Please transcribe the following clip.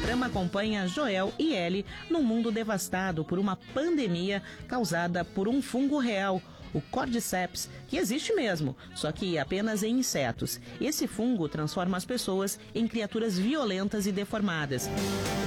programa acompanha Joel e Ellie num mundo devastado por uma pandemia causada por um fungo real, o Cordyceps, que existe mesmo, só que apenas em insetos. Esse fungo transforma as pessoas em criaturas violentas e deformadas.